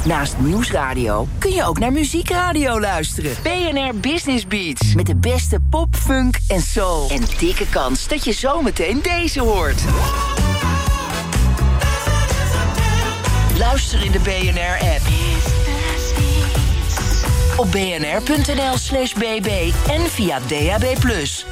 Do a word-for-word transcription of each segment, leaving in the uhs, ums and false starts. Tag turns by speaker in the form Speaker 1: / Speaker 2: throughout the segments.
Speaker 1: Naast Nieuwsradio kun je ook naar muziekradio luisteren. B N R Business Beats. Met de beste pop, funk en soul. En dikke kans dat je zometeen deze hoort. Luister in de B N R-app. Op bnr.nl slash bb en via D A B plus.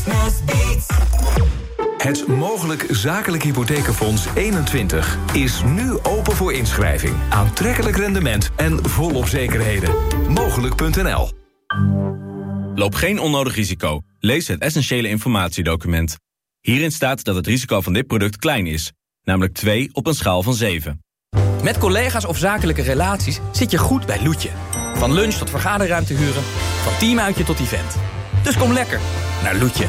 Speaker 2: Het Mogelijk Zakelijk Hypothekenfonds eenentwintig is nu open voor inschrijving. Aantrekkelijk rendement en volop zekerheden. Mogelijk punt n l.
Speaker 3: Loop geen onnodig risico. Lees het essentiële informatiedocument. Hierin staat dat het risico van dit product klein is. Namelijk twee op een schaal van zeven.
Speaker 4: Met collega's of zakelijke relaties zit je goed bij Loetje. Van lunch tot vergaderruimte huren, van teamuitje tot event. Dus kom lekker naar Loetje.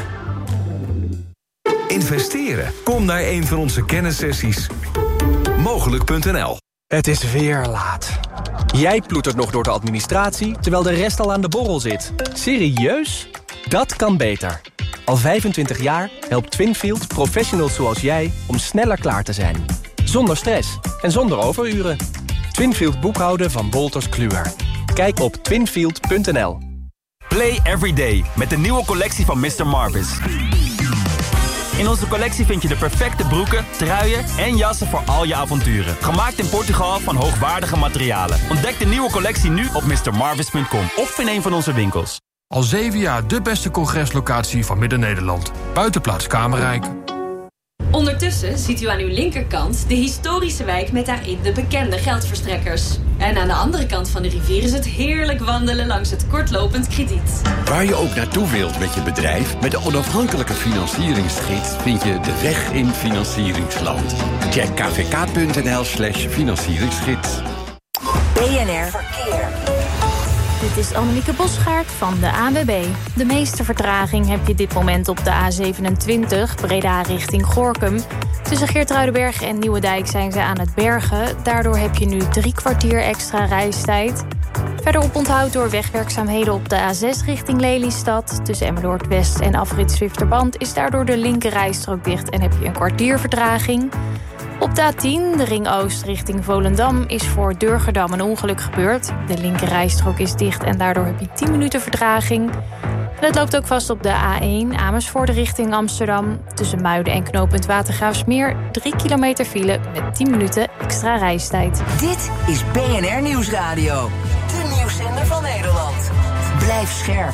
Speaker 2: Investeren? Kom naar een van onze kennissessies. Mogelijk punt n l.
Speaker 5: Het is weer laat. Jij ploetert nog door de administratie, terwijl de rest al aan de borrel zit. Serieus? Dat kan beter. Al vijfentwintig jaar helpt Twinfield professionals zoals jij om sneller klaar te zijn. Zonder stress en zonder overuren. Twinfield boekhouden van Wolters Kluwer. Kijk op twinfield punt n l.
Speaker 6: Play every day met de nieuwe collectie van mister Marvis. In onze collectie vind je de perfecte broeken, truien en jassen voor al je avonturen. Gemaakt in Portugal van hoogwaardige materialen. Ontdek de nieuwe collectie nu op mister marvis punt com of in een van onze winkels.
Speaker 7: Al zeven jaar de beste congreslocatie van Midden-Nederland. Buitenplaats Kamerrijk.
Speaker 8: Ondertussen ziet u aan uw linkerkant de historische wijk met daarin de bekende geldverstrekkers. En aan de andere kant van de rivier is het heerlijk wandelen langs het kortlopend krediet.
Speaker 9: Waar je ook naartoe wilt met je bedrijf, met de onafhankelijke financieringsgids vind je de weg in financieringsland. Check kvk.nl slash financieringsgids.
Speaker 1: B N R Verkeer.
Speaker 10: Dit is Annemieke Bosgaard van de A N W B. De meeste vertraging heb je dit moment op de A zevenentwintig, Breda richting Gorinchem. Tussen Geertruidenberg en Nieuwedijk zijn ze aan het bergen. Daardoor heb je nu drie kwartier extra reistijd. Verder op onthoud door wegwerkzaamheden op de A zes richting Lelystad. Tussen Emmeloord West en afrit Zwifterband is daardoor de linker rijstrook dicht en heb je een kwartier vertraging. Op de A tien, de Ring Oost richting Volendam, is voor Durgerdam een ongeluk gebeurd. De linker rijstrook is dicht en daardoor heb je tien minuten vertraging. En het loopt ook vast op de A één, Amersfoort richting Amsterdam. Tussen Muiden en knooppunt Watergraafsmeer, drie kilometer file met tien minuten extra reistijd.
Speaker 1: Dit is B N R Nieuwsradio, de nieuwszender van Nederland. Blijf scherp.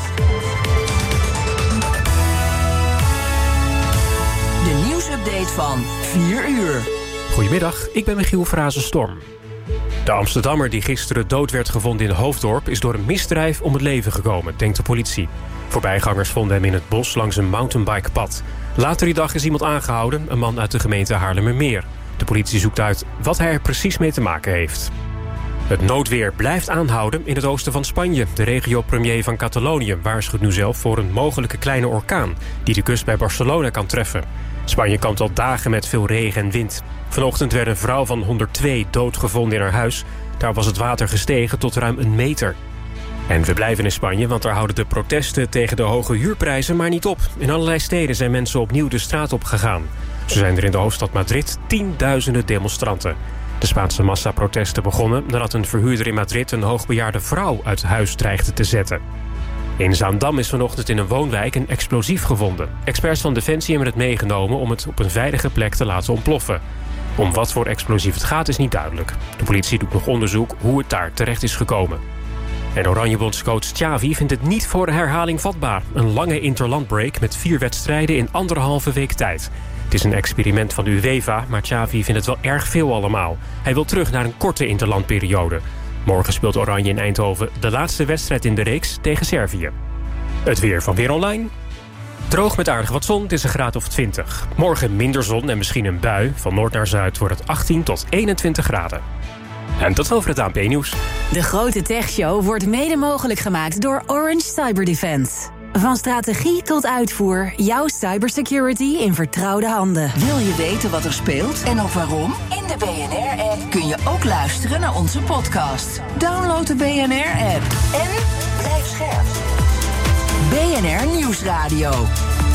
Speaker 1: De nieuwsupdate van vier uur.
Speaker 11: Goedemiddag, ik ben Michiel Frazen-Storm. De Amsterdammer die gisteren dood werd gevonden in Hoofddorp is door een misdrijf om het leven gekomen, denkt de politie. Voorbijgangers vonden hem in het bos langs een mountainbikepad. Later die dag is iemand aangehouden, een man uit de gemeente Haarlemmermeer. De politie zoekt uit wat hij er precies mee te maken heeft. Het noodweer blijft aanhouden in het oosten van Spanje. De regio-premier van Catalonië waarschuwt nu zelf voor een mogelijke kleine orkaan die de kust bij Barcelona kan treffen. Spanje kampt al dagen met veel regen en wind. Vanochtend werd een vrouw van honderdtwee doodgevonden in haar huis. Daar was het water gestegen tot ruim een meter. En we blijven in Spanje, want daar houden de protesten tegen de hoge huurprijzen maar niet op. In allerlei steden zijn mensen opnieuw de straat op gegaan. Zo zijn er in de hoofdstad Madrid tienduizenden demonstranten. De Spaanse massaprotesten begonnen nadat een verhuurder in Madrid een hoogbejaarde vrouw uit huis dreigde te zetten. In Zaandam is vanochtend in een woonwijk een explosief gevonden. Experts van Defensie hebben het meegenomen om het op een veilige plek te laten ontploffen. Om wat voor explosief het gaat is niet duidelijk. De politie doet nog onderzoek hoe het daar terecht is gekomen. En Oranjebondscoach Xavi vindt het niet voor herhaling vatbaar. Een lange interlandbreak met vier wedstrijden in anderhalve week tijd. Het is een experiment van de UEFA, maar Xavi vindt het wel erg veel allemaal. Hij wil terug naar een korte interlandperiode. Morgen speelt Oranje in Eindhoven de laatste wedstrijd in de reeks tegen Servië. Het weer van Weer Online. Droog met aardig wat zon, het is een graad of twintig. Morgen minder zon en misschien een bui. Van noord naar zuid wordt het achttien tot eenentwintig graden. En tot over het A N P-nieuws.
Speaker 12: De grote techshow wordt mede mogelijk gemaakt door Orange Cyber Defense. Van strategie tot uitvoer, jouw cybersecurity in vertrouwde handen.
Speaker 1: Wil je weten wat er speelt en ook waarom? In de B N R-app kun je ook luisteren naar onze podcast. Download de B N R-app en blijf scherp. B N R Nieuwsradio.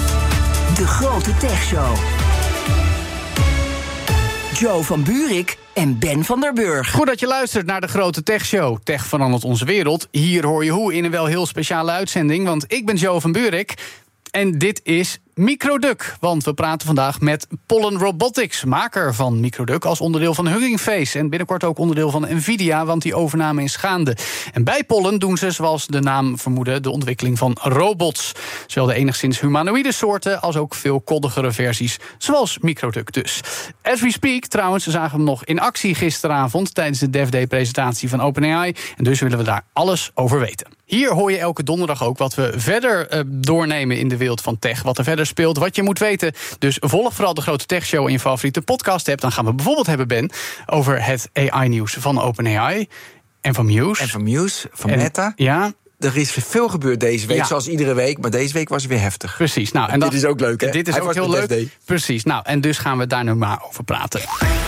Speaker 1: De grote techshow. Joe van Buurik en Ben van der Burg.
Speaker 13: Goed dat je luistert naar de Grote Tech Show. Tech verandert onze wereld. Hier hoor je hoe in een wel heel speciale uitzending. Want ik ben Jo van Buurik en dit is Microduck. Want we praten vandaag met Pollen Robotics, maker van Microduck als onderdeel van Hugging Face. En binnenkort ook onderdeel van Nvidia, want die overname is gaande. En bij Pollen doen ze, zoals de naam vermoeden, de ontwikkeling van robots. Zowel de enigszins humanoïde soorten als ook veel koddigere versies, zoals Microduck dus. As we speak, trouwens, zagen we hem nog in actie gisteravond tijdens de Dev Day-presentatie van OpenAI. En dus willen we daar alles over weten. Hier hoor je elke donderdag ook wat we verder uh, doornemen in de wereld van tech. Wat er verder speelt, wat je moet weten. Dus volg vooral de Grote Tech Show in je favoriete podcast hebt. Dan gaan we bijvoorbeeld hebben, Ben, over het A I-nieuws van OpenAI en van Muse.
Speaker 14: En van Muse, van
Speaker 13: en,
Speaker 14: Meta.
Speaker 13: Ja.
Speaker 14: Er is veel gebeurd deze week, ja. zoals iedere week. Maar deze week was het weer heftig.
Speaker 13: Precies. Nou, en
Speaker 14: dit
Speaker 13: dat,
Speaker 14: is ook leuk, hè?
Speaker 13: Dit is
Speaker 14: Hij
Speaker 13: ook heel leuk.
Speaker 14: Day.
Speaker 13: Precies. Nou, en dus gaan we daar nu maar over praten.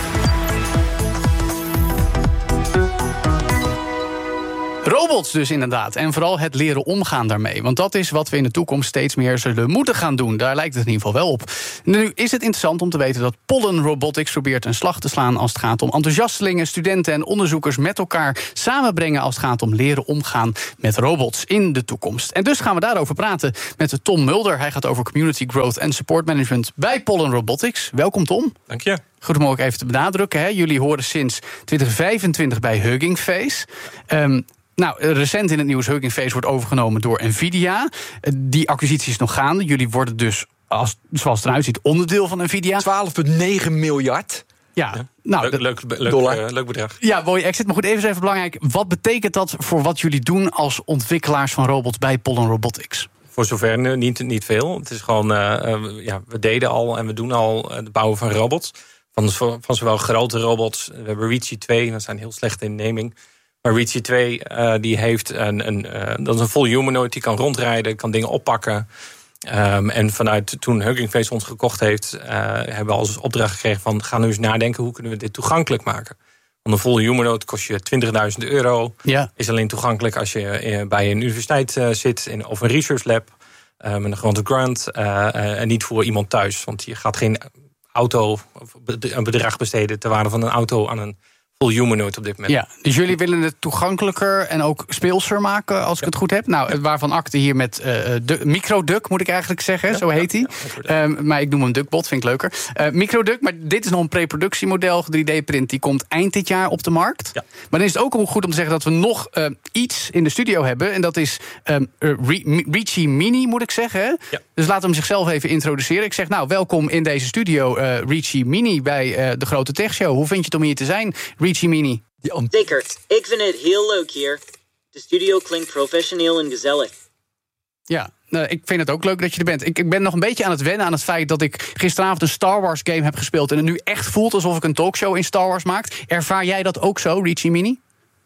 Speaker 13: Robots dus inderdaad. En vooral het leren omgaan daarmee. Want dat is wat we in de toekomst steeds meer zullen moeten gaan doen. Daar lijkt het in ieder geval wel op. Nu is het interessant om te weten dat Pollen Robotics probeert een slag te slaan als het gaat om enthousiastelingen, studenten en onderzoekers met elkaar samenbrengen als het gaat om leren omgaan met robots in de toekomst. En dus gaan we daarover praten met Tom Mulder. Hij gaat over community growth en support management bij Pollen Robotics. Welkom, Tom.
Speaker 15: Dank je.
Speaker 13: Goed om ook even te benadrukken. Hè. Jullie horen sinds twintig vijfentwintig bij Hugging Face. Um, Nou, recent in het nieuws, Hugging Face wordt overgenomen door Nvidia. Die acquisitie is nog gaande. Jullie worden dus, als, zoals het eruit ziet, onderdeel van Nvidia.
Speaker 14: twaalf komma negen miljard.
Speaker 13: Ja, ja. Nou,
Speaker 15: leuk, leuk, leuk,
Speaker 14: dollar.
Speaker 15: Uh, leuk bedrag.
Speaker 13: Ja, mooie exit. Maar goed, even even belangrijk. Wat betekent dat voor wat jullie doen als ontwikkelaars van robots bij Pollen Robotics?
Speaker 15: Voor zover nu, niet, niet veel. Het is gewoon, uh, uh, ja, we deden al en we doen al het bouwen van robots. Van, van zowel grote robots. We hebben Reachy twee, we zijn heel slecht in naming. Maar Reachy twee uh, die heeft een, een, uh, dat is een full humanoid, die kan rondrijden, kan dingen oppakken. Um, en vanuit toen Hugging Face ons gekocht heeft, uh, hebben we als opdracht gekregen van, ga nu eens nadenken, hoe kunnen we dit toegankelijk maken? Want een full humanoid kost je twintigduizend euro.
Speaker 13: Ja.
Speaker 15: Is alleen toegankelijk als je uh, bij een universiteit uh, zit in, of een research lab uh, met een grote grant. Uh, uh, en niet voor iemand thuis. Want je gaat geen auto of een bedrag besteden ter waarde van een auto aan een full humanoid op dit moment.
Speaker 13: Ja, dus jullie willen het toegankelijker en ook speelser maken, als ik ja. het goed heb. Nou, waarvan Akte hier met uh, de Microduck, moet ik eigenlijk zeggen, ja, zo heet hij. Ja, ja, um, maar ik noem hem Duckbot, vind ik leuker. Uh, Microduck, maar dit is nog een preproductiemodel, drie D-print, die komt eind dit jaar op de markt. Ja. Maar dan is het ook goed om te zeggen dat we nog uh, iets in de studio hebben. En dat is um, Re- Reachy Mini, moet ik zeggen. Hè? Ja. Dus laten we hem zichzelf even introduceren. Ik zeg, nou, welkom in deze studio, uh, Reachy Mini bij uh, de Grote Tech Show. Hoe vind je het om hier te zijn, Reachy Mini?
Speaker 16: Zeker, ik vind het heel leuk hier. De studio klinkt professioneel en gezellig.
Speaker 13: Ja, nou, ik vind het ook leuk dat je er bent. Ik, ik ben nog een beetje aan het wennen aan het feit dat ik gisteravond een Star Wars game heb gespeeld en het nu echt voelt alsof ik een talkshow in Star Wars maak. Ervaar jij dat ook zo, Reachy Mini?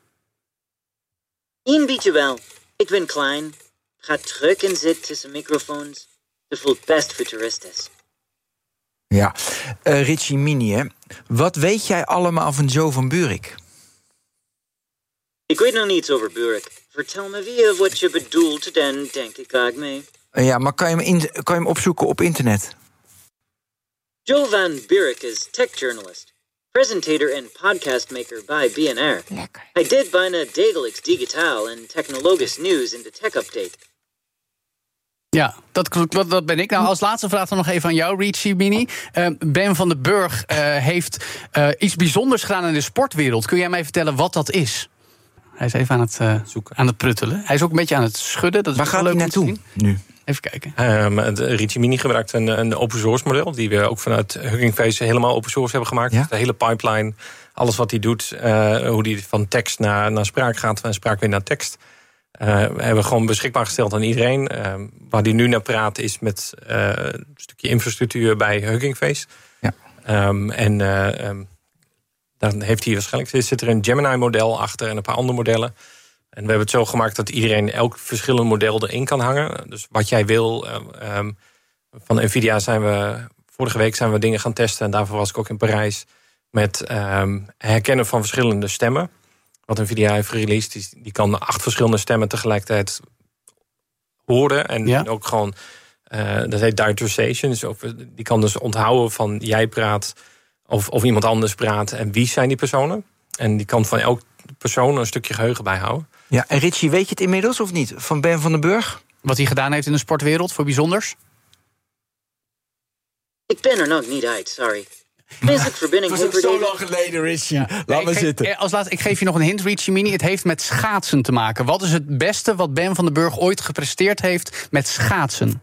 Speaker 16: Een beetje wel. Ik ben klein, ga terug en zit tussen microfoons. Het voelt best futuristisch.
Speaker 14: Ja, uh, Reachy Mini, hè. Wat weet jij allemaal van Jo van Buurik?
Speaker 16: Ik weet nog niets over Buurik. Vertel me weer wat je bedoelt, dan denk ik graag mee.
Speaker 14: Uh, ja, maar kan je, hem in, kan je hem opzoeken op internet?
Speaker 16: Jo van Buurik is tech-journalist, presentator en podcastmaker bij B N R.
Speaker 14: Lekker.
Speaker 16: Hij deed bijna dagelijks digitaal en technologisch nieuws in de tech-update.
Speaker 13: Ja, dat, dat, dat ben ik. Nou, als laatste vraag dan nog even aan jou, Reachy Mini. Uh, Ben van den Burg uh, heeft uh, iets bijzonders gedaan in de sportwereld. Kun jij mij vertellen wat dat is? Hij is even aan het, uh, aan het pruttelen. Hij is ook een beetje aan het schudden. Dat is
Speaker 14: Waar gaat hij naartoe nu?
Speaker 13: Even kijken.
Speaker 15: Um, Reachy Mini gebruikt een, een open source model, die we ook vanuit Hugging Face helemaal open source hebben gemaakt. Ja? De hele pipeline, alles wat hij doet, uh, hoe die van tekst naar, naar spraak gaat, van spraak weer naar tekst. Uh, hebben we gewoon beschikbaar gesteld aan iedereen. Uh, waar die nu naar praat is met uh, een stukje infrastructuur bij Hugging Face.
Speaker 14: Ja.
Speaker 15: Um, en uh, um, dan heeft hij waarschijnlijk, zit er een Gemini-model achter en een paar andere modellen. En we hebben het zo gemaakt dat iedereen elk verschillend model erin kan hangen. Dus wat jij wil. Uh, um, van Nvidia zijn we, vorige week zijn we dingen gaan testen. En daarvoor was ik ook in Parijs. Met um, herkennen van verschillende stemmen. Wat Nvidia heeft gereleased, die, die kan acht verschillende stemmen tegelijkertijd horen. En ja. ook gewoon, uh, dat heet diarization. Dus die kan dus onthouden van jij praat of, of iemand anders praat en wie zijn die personen. En die kan van elk persoon een stukje geheugen bijhouden.
Speaker 14: Ja, en Richie, weet je het inmiddels of niet? Van Ben van den Burg?
Speaker 13: Wat hij gedaan heeft in de sportwereld voor bijzonders?
Speaker 16: Ik ben er nog niet uit, sorry. Basic verbinding.
Speaker 14: Het was ook zo lang geleden, Richie. Ja. Laat
Speaker 13: nee,
Speaker 14: maar
Speaker 13: ik
Speaker 14: zitten.
Speaker 13: Geef, als laatste, ik geef je nog een hint, Richie Mini. Het heeft met schaatsen te maken. Wat is het beste wat Ben van den Burg ooit gepresteerd heeft met schaatsen?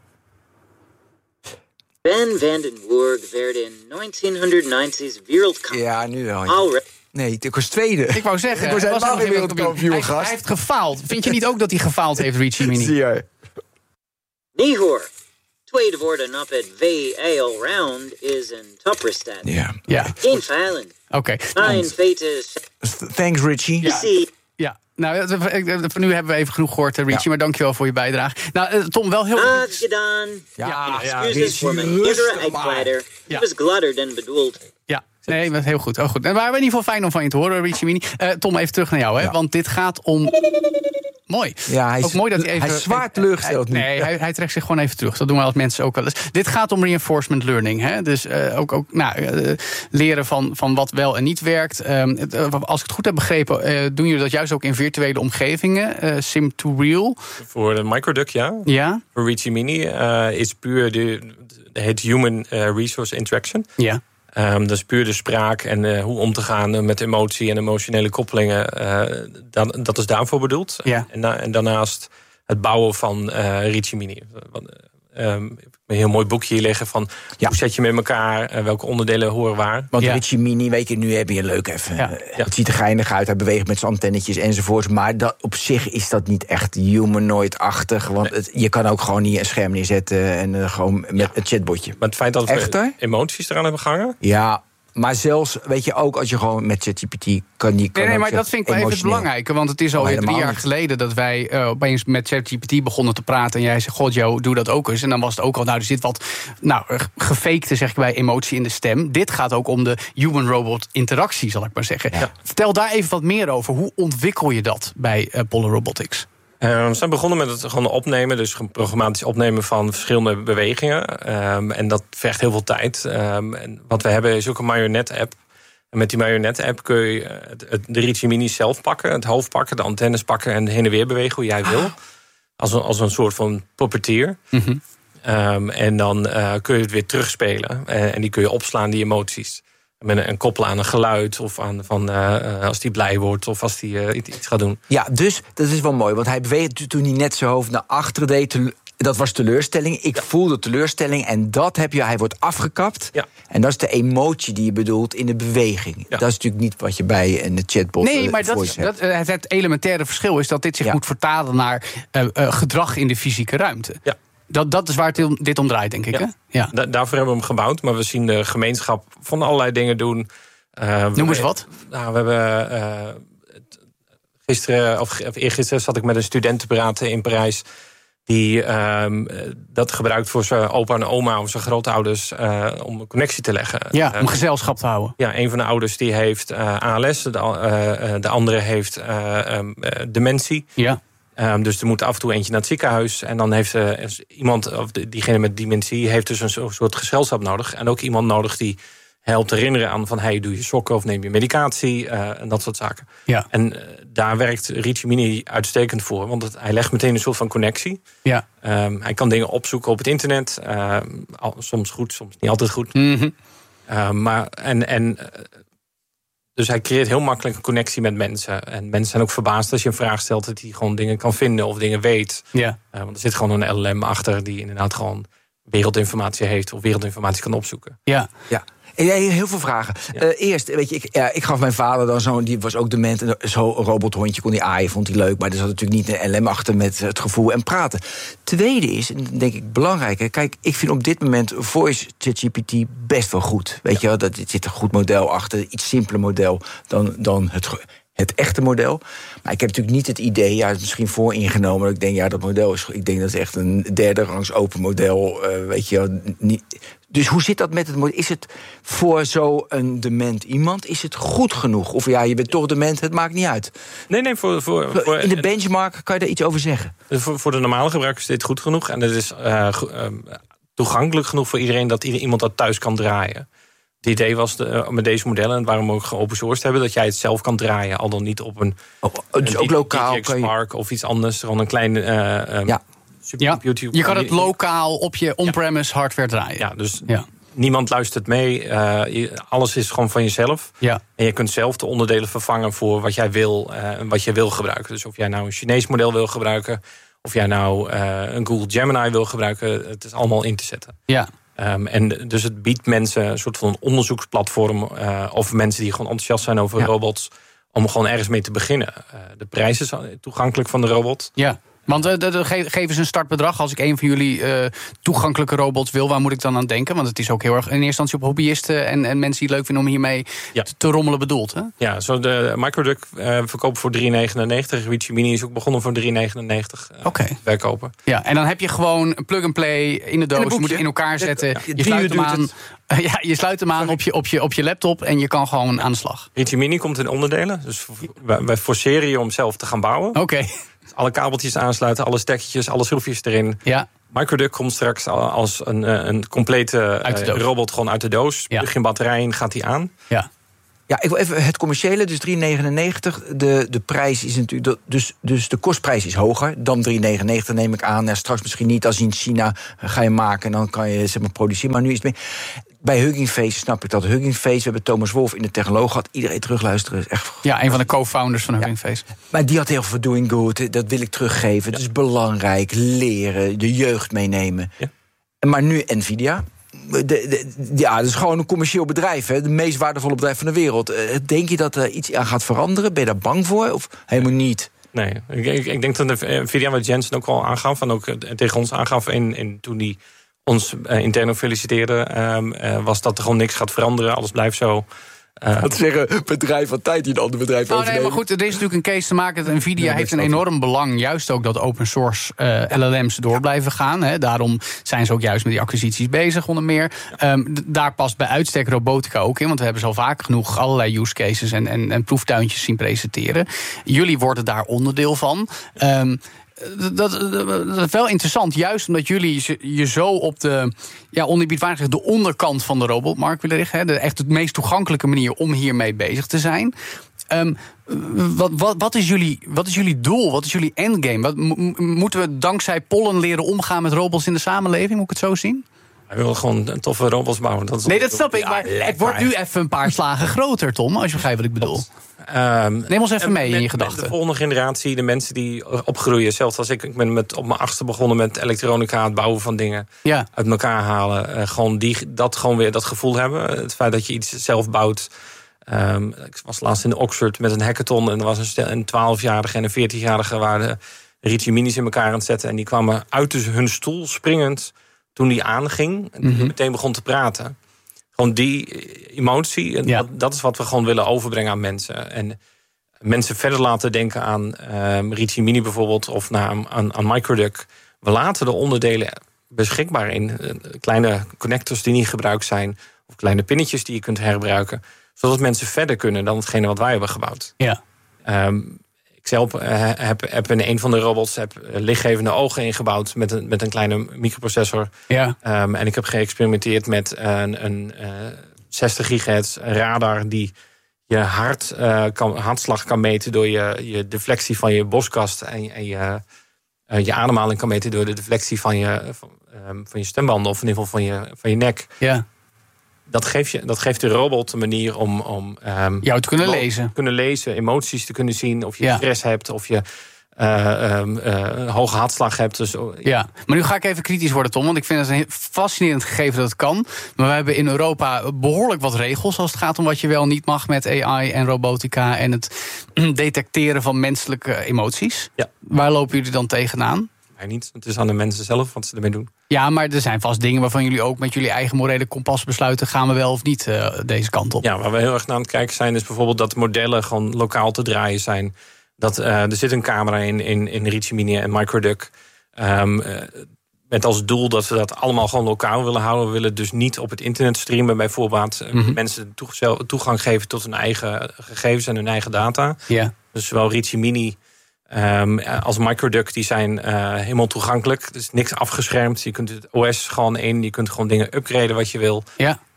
Speaker 16: Ben van den Burg werd in negentien negentig wereldkampioen.
Speaker 14: Ja, nu wel. Ja.
Speaker 16: Alre-
Speaker 14: Nee, ik was tweede.
Speaker 13: Ik wou zeggen,
Speaker 14: ik was
Speaker 13: hij was
Speaker 14: helemaal
Speaker 13: nog
Speaker 14: geen
Speaker 13: geen
Speaker 14: wereldkampioen,
Speaker 13: hij,
Speaker 14: gast.
Speaker 13: hij heeft gefaald. Vind je niet ook dat hij gefaald heeft, Richie Mini?
Speaker 14: Zie jij.
Speaker 16: Nee hoor. Tweede worden op het W A Allround is een topprestatie.
Speaker 14: Ja.
Speaker 13: Ja.
Speaker 16: Geen feilen.
Speaker 13: Oké. Okay.
Speaker 16: Mijn feiten.
Speaker 14: Thanks, Richie.
Speaker 16: Ja.
Speaker 13: Ja. Nou, voor nu hebben we even genoeg gehoord, Richie. Ja. Maar dankjewel voor je bijdrage. Nou, Tom, wel heel...
Speaker 16: Ah, gedaan.
Speaker 13: Ja,
Speaker 16: ja,
Speaker 13: ja
Speaker 16: excuses voor mijn eerdere uitkleider. Het was gladder dan bedoeld.
Speaker 13: Ja. Nee, dat is heel goed. Oh, goed. En waren we in ieder geval fijn om van je te horen, Richie Mini. Uh, Tom, even terug naar jou, hè? Ja. Want dit gaat om... Mooi.
Speaker 14: Ja, hij is,
Speaker 13: ook mooi dat hij even...
Speaker 14: Hij is zwaar teleurgesteld
Speaker 13: hij,
Speaker 14: nu.
Speaker 13: Nee, hij, hij trekt zich gewoon even terug. Dat doen we als mensen ook wel eens. Dit gaat om reinforcement learning. Hè? Dus uh, ook, ook nou, uh, leren van, van wat wel en niet werkt. Um, uh, als ik het goed heb begrepen, uh, doen jullie dat juist ook in virtuele omgevingen. Uh, Sim to Real.
Speaker 15: Voor de Microduck, ja.
Speaker 13: Ja.
Speaker 15: Voor Richie Mini uh, is puur de, de het Human uh, Resource Interaction.
Speaker 13: Ja.
Speaker 15: Um, dat is puur de spraak en uh, hoe om te gaan met emotie en emotionele koppelingen. Uh, dat, dat is daarvoor bedoeld.
Speaker 13: Ja.
Speaker 15: En, en daarnaast het bouwen van uh, Richie Mini. Um, ik heb een heel mooi boekje hier liggen van ja. hoe zet je met elkaar, uh, welke onderdelen horen waar.
Speaker 14: Want
Speaker 15: ja.
Speaker 14: Richie Mini, weet je, nu heb je leuk even.
Speaker 15: Ja.
Speaker 14: Uh, het ziet er geinig uit, hij beweegt met zijn antennetjes enzovoort. Maar dat, op zich is dat niet echt humanoid-achtig. Want het, je kan ook gewoon hier een scherm neerzetten en uh, gewoon met ja. het chatbotje.
Speaker 15: Maar het feit dat we
Speaker 14: Echter?
Speaker 15: emoties eraan hebben gehangen.
Speaker 14: Ja. Maar zelfs, weet je, ook als je gewoon met ChatGPT kan die.
Speaker 13: Nee, nee, maar dat vind ik wel even het belangrijke. Want het is alweer drie jaar niet. geleden dat wij uh, opeens met ChatGPT begonnen te praten. En jij zei, god Joe, doe dat ook eens. En dan was het ook al, nou, er zit wat nou, gefakte, zeg ik bij, emotie in de stem. Dit gaat ook om de human-robot interactie, zal ik maar zeggen. Ja. Vertel daar even wat meer over. Hoe ontwikkel je dat bij uh, Polar Robotics?
Speaker 15: Uh, we zijn begonnen met het gewoon opnemen, dus programmatisch opnemen van verschillende bewegingen. Um, en dat vergt heel veel tijd. Um, en wat we hebben is ook een marionet-app. En met die marionet-app kun je het, het, de Richie Mini zelf pakken, het hoofd pakken, de antennes pakken en heen en weer bewegen hoe jij wil. Ah. Als, een, als een soort van puppeteer. Mm-hmm. Um, en dan uh, kun je het weer terugspelen. En, en die kun je opslaan, die emoties. Met een, een koppel aan een geluid of aan van uh, als hij blij wordt of als hij uh, iets gaat doen.
Speaker 14: Ja, dus dat is wel mooi, want hij beweegt toen hij net zijn hoofd naar achteren deed. Te, dat was teleurstelling. Ik ja. voelde teleurstelling en dat heb je. Hij wordt afgekapt. Ja. En dat is de emotie die je bedoelt in de beweging. Ja. Dat is natuurlijk niet wat je bij een chatbot.
Speaker 13: Nee, maar dat is, dat, het, het elementaire verschil is dat dit zich ja. moet vertalen naar uh, uh, gedrag in de fysieke ruimte. Ja. Dat, dat is waar het dit om draait, denk ik. Ja. Hè? Ja.
Speaker 15: Da- daarvoor hebben we hem gebouwd. Maar we zien de gemeenschap van allerlei dingen doen. Uh,
Speaker 13: Noem eens wat.
Speaker 15: Nou, we hebben uh, gisteren, of eergisteren zat ik met een student te praten in Parijs. Die uh, dat gebruikt voor zijn opa en oma of zijn grootouders uh, om een connectie te leggen.
Speaker 13: Ja, om uh, gezelschap te houden.
Speaker 15: Ja, een van de ouders die heeft uh, A L S, de, uh, de andere heeft uh, um, uh, dementie.
Speaker 13: Ja.
Speaker 15: Um, dus er moet af en toe eentje naar het ziekenhuis. En dan heeft uh, iemand, of de, diegene met dementie, heeft dus een soort gezelschap nodig. En ook iemand nodig die helpt herinneren aan van, hey, doe je sokken of neem je medicatie uh, en dat soort zaken.
Speaker 13: Ja.
Speaker 15: En uh, daar werkt Richie Mini uitstekend voor, want het, hij legt meteen een soort van connectie.
Speaker 13: Ja.
Speaker 15: Um, hij kan dingen opzoeken op het internet. Uh, soms goed, soms niet altijd goed.
Speaker 13: Mm-hmm.
Speaker 15: Uh, maar en en uh, dus hij creëert heel makkelijk een connectie met mensen. En mensen zijn ook verbaasd als je een vraag stelt dat hij gewoon dingen kan vinden of dingen weet.
Speaker 13: Ja.
Speaker 15: Uh, want er zit gewoon een L L M achter die inderdaad gewoon wereldinformatie heeft of wereldinformatie kan opzoeken.
Speaker 14: Ja, ja. Heel veel vragen. Ja. Uh, eerst, weet je, ik, ja, ik gaf mijn vader dan zo'n, die was ook dement, zo'n robothondje, kon hij aaien, vond hij leuk, maar er zat natuurlijk niet een L M achter met het gevoel en praten. Tweede is, en denk ik belangrijker, kijk, ik vind op dit moment voice ChatGPT best wel goed. Weet ja. je, dat er zit een goed model achter, iets simpeler model dan, dan het, het echte model. Maar ik heb natuurlijk niet het idee, ja, misschien vooringenomen, ik denk, ja, dat model is, ik denk dat is echt een derde rangs open model, uh, weet je, niet. Dus hoe zit dat met het model? Is het voor zo'n dement iemand, is het goed genoeg? Of ja, je bent toch dement, het maakt niet uit.
Speaker 15: Nee, nee, voor... voor, voor
Speaker 14: in de benchmark, kan je daar iets over zeggen?
Speaker 15: Voor, voor de normale gebruiker is dit goed genoeg. En het is uh, uh, toegankelijk genoeg voor iedereen dat iemand dat thuis kan draaien. Het idee was de, uh, met deze modellen, en waarom we ook geopen sourced hebben, dat jij het zelf kan draaien, al dan niet op een,
Speaker 14: oh, dus
Speaker 15: een
Speaker 14: ook lokaal
Speaker 15: D T X Spark of iets anders, gewoon een kleine uh, um,
Speaker 13: ja.
Speaker 15: supercomputer.
Speaker 13: Je kan het lokaal op je on-premise ja. hardware draaien.
Speaker 15: Ja, dus
Speaker 13: ja.
Speaker 15: niemand luistert mee. Uh, je, alles is gewoon van jezelf.
Speaker 13: Ja.
Speaker 15: En je kunt zelf de onderdelen vervangen voor wat jij wil en uh, wat je wil gebruiken. Dus of jij nou een Chinees model wil gebruiken, of jij nou uh, een Google Gemini wil gebruiken, het is allemaal in te zetten.
Speaker 13: Ja.
Speaker 15: Um, en dus het biedt mensen een soort van onderzoeksplatform, uh, of mensen die gewoon enthousiast zijn over ja. robots, om gewoon ergens mee te beginnen. Uh, de prijs is toegankelijk van de robot.
Speaker 13: Ja. Want uh, de, de, ge, geef eens een startbedrag. Als ik een van jullie uh, toegankelijke robots wil, waar moet ik dan aan denken? Want het is ook heel erg in eerste instantie op hobbyisten en, en mensen die het leuk vinden om hiermee ja. te, te rommelen bedoeld. Hè?
Speaker 15: Ja, zo de Microduck uh, verkoopt voor drie negenennegentig. Reachy Mini is ook begonnen voor drie negenennegentig. Uh,
Speaker 13: Oké. Okay.
Speaker 15: Verkopen.
Speaker 13: Ja, en dan heb je gewoon een plug-and-play in de doos. Je moet het in elkaar zetten. Ja, je, sluit hem aan, uh, ja, je sluit hem aan op je, op, je, op je laptop en je kan gewoon aan de slag.
Speaker 15: Reachy Mini komt in onderdelen. Dus wij, wij forceren je om zelf te gaan bouwen.
Speaker 13: Oké. Okay.
Speaker 15: Alle kabeltjes aansluiten, alle stekkertjes, alle schroefjes erin.
Speaker 13: Ja.
Speaker 15: Microduck komt straks als een, een complete uh, robot gewoon uit de doos. Ja. Plug je batterij in, gaat die aan.
Speaker 13: Ja.
Speaker 14: Ja, ik wil even het commerciële, dus drie negenennegentig. De, de prijs is natuurlijk, dus, dus de kostprijs is hoger dan drie negenennegentig, neem ik aan. Ja, straks misschien niet, als je in China ga je maken, dan kan je zeg maar produceren. Maar nu is het meer. Bij Hugging Face snap ik dat. Hugging Face, we hebben Thomas Wolf in de Technoloog gehad. Iedereen terugluisteren is echt.
Speaker 13: Ja, een van de co-founders van Hugging ja. Face.
Speaker 14: Maar die had heel veel doing good. Dat wil ik teruggeven. Dat is belangrijk. Leren, de jeugd meenemen. Ja. Maar nu Nvidia. De, de, ja, dat is gewoon een commercieel bedrijf. Hè? De meest waardevolle bedrijf van de wereld. Denk je dat er iets aan gaat veranderen? Ben je daar bang voor? Of helemaal niet?
Speaker 15: Nee, ik, ik, ik denk dat de Nvidia, wat Jensen ook al aangaf, en ook tegen ons aangaf in, in, toen die ons uh, intern feliciteerde, um, uh, was dat er gewoon niks gaat veranderen. Alles blijft zo.
Speaker 14: Uh, dat zeggen bedrijf van tijd die een ander bedrijf
Speaker 13: oh,
Speaker 14: overnemen.
Speaker 13: Nee, maar goed, er is natuurlijk een case te maken. Dat Nvidia nee, heeft een enorm belang, juist ook dat open source uh, L L M's door blijven gaan. Hè. Daarom zijn ze ook juist met die acquisities bezig, onder meer. Um, d- daar past bij uitstek robotica ook in, want we hebben ze al vaak genoeg allerlei use cases en, en, en proeftuintjes zien presenteren. Jullie worden daar onderdeel van. Um, Dat, dat, dat is wel interessant, juist omdat jullie je zo op de, ja, oneerbiedwaardig de onderkant van de robotmarkt willen richten. Hè, de echt de meest toegankelijke manier om hiermee bezig te zijn. Um, wat, wat, wat, is jullie, wat is jullie doel? Wat is jullie endgame? Wat, m- moeten we dankzij Pollen leren omgaan met robots in de samenleving? Moet ik het zo zien?
Speaker 15: Hij wil gewoon een toffe robots bouwen. Dat is
Speaker 13: nee, dat snap ik, maar ja, het wordt nu even een paar slagen groter, Tom, als je begrijpt wat ik bedoel.
Speaker 15: Um,
Speaker 13: Neem ons even mee
Speaker 15: met,
Speaker 13: in je gedachten.
Speaker 15: De volgende generatie, de mensen die opgroeien. Zelfs als ik, ik ben met, op mijn achtste begonnen met elektronica, het bouwen van dingen,
Speaker 13: ja.
Speaker 15: uit elkaar halen. Uh, gewoon die, dat gewoon weer dat gevoel hebben. Het feit dat je iets zelf bouwt. Um, ik was laatst in Oxford met een hackathon en er was een, een twaalfjarige en een veertienjarige waren Reachy Minis in elkaar aan het zetten. En die kwamen uit hun stoel springend toen die aanging. En mm-hmm. meteen begon te praten. Gewoon die emotie, ja. dat, dat is wat we gewoon willen overbrengen aan mensen. En mensen verder laten denken aan um, Reachy Mini bijvoorbeeld, of naar, aan, aan Microduck. We laten de onderdelen beschikbaar in. Uh, kleine connectors die niet gebruikt zijn, of kleine pinnetjes die je kunt herbruiken, zodat mensen verder kunnen dan hetgene wat wij hebben gebouwd.
Speaker 13: Ja.
Speaker 15: Um, ik zelf uh, heb, heb in een van de robots heb lichtgevende ogen ingebouwd met een, met een kleine microprocessor.
Speaker 13: Ja.
Speaker 15: Um, en ik heb geëxperimenteerd met een, een uh, zestig gigahertz radar die je hart, uh, kan, hartslag kan meten door je, je deflectie van je borstkast en, en je, uh, je ademhaling kan meten door de deflectie van je, van, um, van je stembanden of in ieder geval van je, van je nek.
Speaker 13: Ja.
Speaker 15: Dat geeft, je, dat geeft de robot een manier om, om um,
Speaker 13: jou te kunnen lezen.
Speaker 15: kunnen lezen, emoties te kunnen zien, of je ja. stress hebt, of je uh, um, uh, hoge hartslag hebt. Dus,
Speaker 13: ja, maar nu ga ik even kritisch worden, Tom, want ik vind het een fascinerend gegeven dat het kan. Maar we hebben in Europa behoorlijk wat regels als het gaat om wat je wel niet mag met A I en robotica en het detecteren van menselijke emoties.
Speaker 15: Ja.
Speaker 13: Waar lopen jullie dan tegenaan?
Speaker 15: Mij niet. Het is aan de mensen zelf wat ze ermee doen.
Speaker 13: Ja, maar er zijn vast dingen waarvan jullie ook met jullie eigen morele kompas besluiten, gaan we wel of niet uh, deze kant op.
Speaker 15: Ja, waar we heel erg naar aan het kijken zijn is bijvoorbeeld dat modellen gewoon lokaal te draaien zijn. Dat uh, er zit een camera in, in, in Reachy Mini en Microduck. Um, uh, met als doel dat we dat allemaal gewoon lokaal willen houden. We willen dus niet op het internet streamen bij voorbaat. Mm-hmm. Mensen toegang geven tot hun eigen gegevens en hun eigen data.
Speaker 13: Yeah.
Speaker 15: Dus zowel Reachy Mini Um, als Microduck, die zijn uh, helemaal toegankelijk. Er is niks afgeschermd. Je kunt het O S gewoon in. Je kunt gewoon dingen upgraden wat je wil.
Speaker 13: Ja.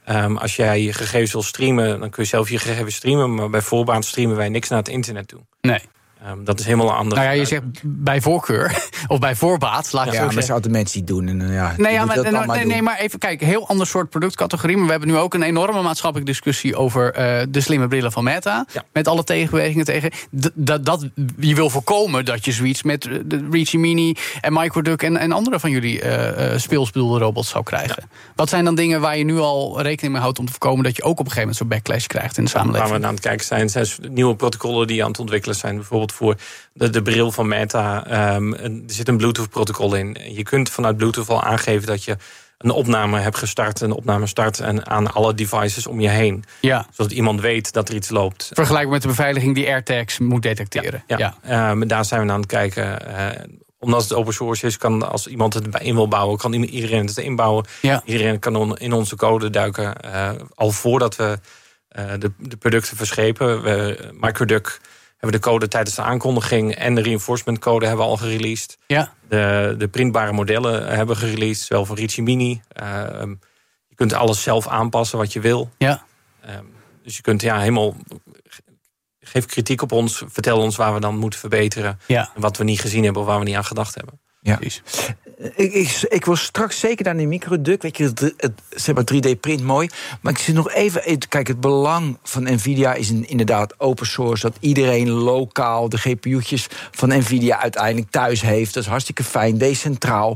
Speaker 15: Um, als jij je gegevens wil streamen, dan kun je zelf je gegevens streamen. Maar bij voorbaat streamen wij niks naar het internet toe.
Speaker 13: Nee.
Speaker 15: Um, dat is helemaal anders.
Speaker 13: Nou ja, je zegt bij voorkeur, of bij voorbaat, laat ik
Speaker 14: ja,
Speaker 13: zo
Speaker 14: maar
Speaker 13: zeggen.
Speaker 14: ze hadden mensen die doen. En, ja,
Speaker 13: Nee, ja,
Speaker 14: die
Speaker 13: maar,
Speaker 14: dat
Speaker 13: nee,
Speaker 14: maar
Speaker 13: nee, nee, maar even kijken, heel ander soort productcategorie. Maar we hebben nu ook een enorme maatschappelijke discussie over uh, de slimme brillen van Meta. Ja. Met alle tegenbewegingen tegen. D- dat, dat je wil voorkomen dat je zoiets met de Reachy Mini en Microduck en, en andere van jullie uh, uh, speelsbedoelde robots zou krijgen. Ja. Wat zijn dan dingen waar je nu al rekening mee houdt om te voorkomen dat je ook op een gegeven moment zo'n backlash krijgt in de samenleving?
Speaker 15: Waar we aan het kijken zijn, zijn nieuwe protocollen die aan het ontwikkelen zijn. Bijvoorbeeld voor de, de bril van Meta. Um, er zit een Bluetooth-protocol in. Je kunt vanuit Bluetooth al aangeven dat je een opname hebt gestart, een opname start en aan alle devices om je heen.
Speaker 13: Ja.
Speaker 15: Zodat iemand weet dat er iets loopt.
Speaker 13: Vergelijkbaar met de beveiliging die AirTags moet detecteren.
Speaker 15: Ja, ja. ja. Um, daar zijn we aan het kijken. Uh, omdat het open source is, kan als iemand het in wil bouwen, kan iedereen het inbouwen. Ja. Iedereen kan in onze code duiken. Uh, al voordat we uh, de, de producten verschepen. We, Microduck hebben de code tijdens de aankondiging en de reinforcement code hebben we al gereleased. Ja. De, de printbare modellen hebben we gereleased, zowel van Reachy Mini. Uh, je kunt alles zelf aanpassen wat je wil. Ja. Uh, dus je kunt ja, helemaal... Geef kritiek op ons, vertel ons waar we dan moeten verbeteren. Ja. En wat we niet gezien hebben of waar we niet aan gedacht hebben.
Speaker 14: Ja. Ik, ik, ik wil straks zeker naar die Microduck. Weet je, het, het, zeg maar drie D-print mooi. Maar ik zit nog even... Kijk, het belang van Nvidia is in, inderdaad open source. Dat iedereen lokaal de G P U'tjes van Nvidia uiteindelijk thuis heeft. Dat is hartstikke fijn, decentraal.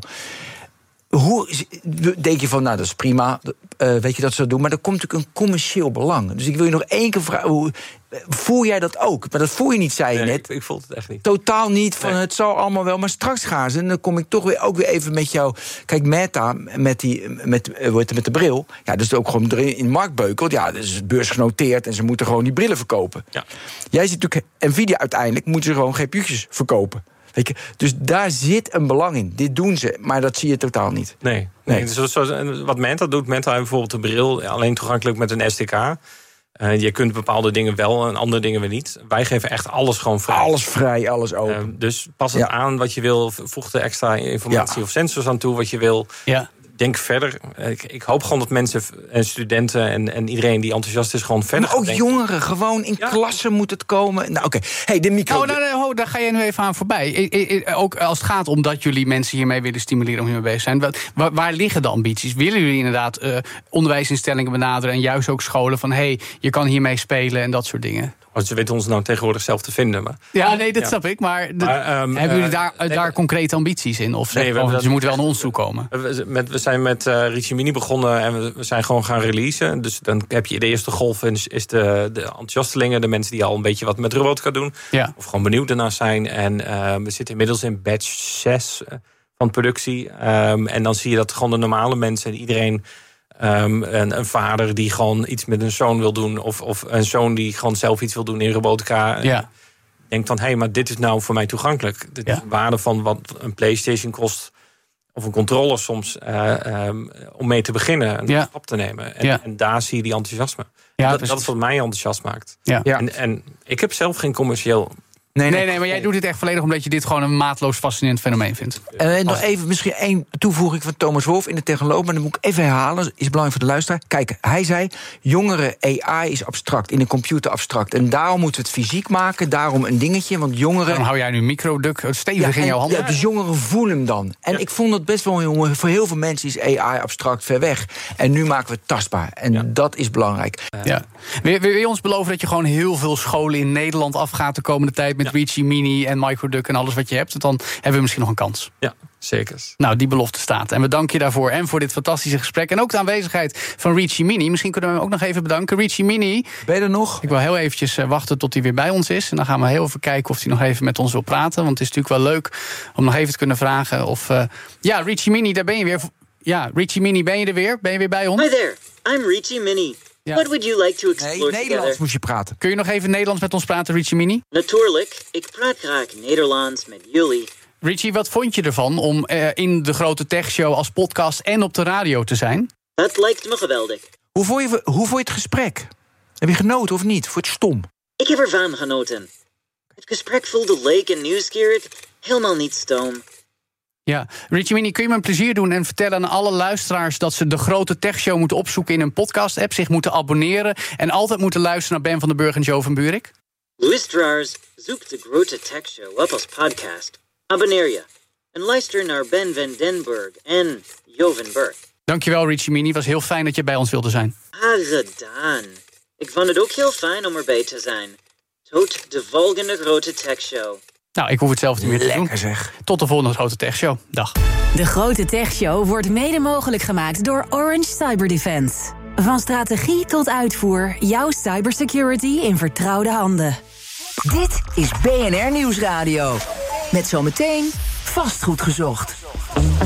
Speaker 14: Hoe denk je van, nou, dat is prima, uh, weet je dat ze dat doen... maar er komt natuurlijk een commercieel belang. Dus ik wil je nog één keer vragen, hoe, voel jij dat ook? Maar dat voel je niet, zei je
Speaker 15: nee,
Speaker 14: net.
Speaker 15: Ik, ik voel het echt niet.
Speaker 14: Totaal niet, van
Speaker 15: nee.
Speaker 14: Het zal allemaal wel, maar straks gaan ze... en dan kom ik toch weer, ook weer even met jou... Kijk, Meta, met, die, met, met de bril, ja, dat is ook gewoon erin in de markt beukeld. Ja, dat is beursgenoteerd en ze moeten gewoon die brillen verkopen. Ja. Jij ziet natuurlijk, Nvidia uiteindelijk moeten ze gewoon G P U'tjes verkopen. Weet je, dus daar zit een belang in. Dit doen ze, maar dat zie je totaal niet.
Speaker 15: Nee. nee. nee. Dus zoals, wat Meta doet, Meta heeft bijvoorbeeld de bril alleen toegankelijk met een S D K. Uh, je kunt bepaalde dingen wel en andere dingen weer niet. Wij geven echt alles gewoon vrij.
Speaker 14: Alles vrij, alles open. Uh,
Speaker 15: dus pas het ja. aan wat je wil. Voeg er extra informatie ja. of sensors aan toe wat je wil. Ja. Denk verder. Ik, ik hoop gewoon dat mensen en studenten en, en iedereen die enthousiast is gewoon verder.
Speaker 14: Maar ook
Speaker 15: denken.
Speaker 14: jongeren, gewoon in ja. klassen moet het komen. Nou, oké. Okay. Hey, de micro.
Speaker 13: Oh, nou, nou, nou, daar ga je nu even aan voorbij. I, I, ook als het gaat om dat jullie mensen hiermee willen stimuleren om hiermee bezig zijn. Waar, waar liggen de ambities? Willen jullie inderdaad uh, onderwijsinstellingen benaderen en juist ook scholen van hey, je kan hiermee spelen en dat soort dingen?
Speaker 15: Want ze weten ons nou tegenwoordig zelf te vinden. Maar...
Speaker 13: Ja, nee, dat ja. snap ik. Maar, de, maar um, hebben jullie daar, uh, daar nee, concrete ambities in? Of nee, gewoon, ze moeten wel naar ons toe komen?
Speaker 15: We, met, we zijn met uh, Reachy Mini begonnen en we, we zijn gewoon gaan releasen. Dus dan heb je de eerste golf is, is de, de enthousiastelingen. De mensen die al een beetje wat met robotica doen. Ja. Of gewoon benieuwd ernaar zijn. En uh, we zitten inmiddels in batch zes van productie. Um, en dan zie je dat gewoon de normale mensen, iedereen... Um, een, een vader die gewoon iets met een zoon wil doen... of, of een zoon die gewoon zelf iets wil doen in robotica... Ja. denkt van, hé, hey, maar dit is nou voor mij toegankelijk. De ja. waarde van wat een PlayStation kost... of een controller soms, uh, um, om mee te beginnen... en ja. een stap te nemen. En, ja. en daar zie je die enthousiasme. Ja, dat, dat is wat mij enthousiast maakt. Ja. Ja. En, en ik heb zelf geen commercieel...
Speaker 13: Nee, nee, nee, maar jij doet dit echt volledig omdat je dit gewoon een maatloos fascinerend fenomeen vindt.
Speaker 14: En uh, nog even, misschien één toevoeging van Thomas Wolff in de Technoloog, maar dat moet ik even herhalen, is belangrijk voor de luisteraar. Kijk, hij zei, jongeren A I is abstract, in een computer abstract. En daarom moeten we het fysiek maken, daarom een dingetje, want jongeren...
Speaker 13: Dan hou jij nu Microduck stevig ja, in jouw handen.
Speaker 14: Ja, dus jongeren voelen hem dan. En ja. ik vond dat best wel, jongen, voor heel veel mensen is A I abstract ver weg. En nu maken we het tastbaar. En ja. dat is belangrijk.
Speaker 13: Ja. Wil, wil je ons beloven dat je gewoon heel veel scholen in Nederland afgaat de komende tijd... met ja. Reachy Mini en Microduck en alles wat je hebt... Want dan hebben we misschien nog een kans.
Speaker 15: Ja, zeker.
Speaker 13: Nou, die belofte staat. En we danken je daarvoor en voor dit fantastische gesprek. En ook de aanwezigheid van Reachy Mini. Misschien kunnen we hem ook nog even bedanken. Reachy Mini.
Speaker 14: Ben je er nog?
Speaker 13: Ik wil heel eventjes wachten tot hij weer bij ons is. En dan gaan we heel even kijken of hij nog even met ons wil praten. Want het is natuurlijk wel leuk om nog even te kunnen vragen of... Uh... Ja, Reachy Mini, daar ben je weer. Ja, Reachy Mini, ben je er weer? Ben je weer bij ons?
Speaker 16: Hi there, I'm Reachy Mini. Ja. What would you like to explore
Speaker 14: nee, Nederlands
Speaker 16: together?
Speaker 14: Moet je praten.
Speaker 13: Kun je nog even Nederlands met ons praten, Reachy Mini?
Speaker 16: Natuurlijk, ik praat graag Nederlands met jullie.
Speaker 13: Reachy, wat vond je ervan om uh, in de grote techshow als podcast en op de radio te zijn?
Speaker 16: Dat lijkt me geweldig.
Speaker 14: Hoe vond je, hoe vond je het gesprek? Heb je genoten of niet? Vond je het stom?
Speaker 16: Ik heb ervan genoten. Het gesprek voelde leuk en nieuwsgierig, helemaal niet stom.
Speaker 13: Ja, Richie Mini, kun je me een plezier doen en vertellen aan alle luisteraars dat ze de Grote Techshow moeten opzoeken in een podcast-app, zich moeten abonneren en altijd moeten luisteren naar Ben van den Burg en Jo van Buurik?
Speaker 16: Luisteraars, zoek de Grote Techshow op als podcast. Abonneer je. En luister naar Ben van den Burg en Jo van Burg.
Speaker 13: Dankjewel, Richie Mini. Het was heel fijn dat je bij ons wilde zijn.
Speaker 16: Ah, gedaan. Ik vond het ook heel fijn om erbij te zijn. Tot de volgende Grote Techshow.
Speaker 13: Nou, ik hoef het zelf niet meer te doen.
Speaker 14: Lekker zeg.
Speaker 13: Tot de volgende Grote Techshow. Dag.
Speaker 12: De Grote Techshow wordt mede mogelijk gemaakt door Orange Cyber Defense. Van strategie tot uitvoer, jouw cybersecurity in vertrouwde handen.
Speaker 1: Dit is B N R Nieuwsradio. Met zometeen Vastgoed gezocht.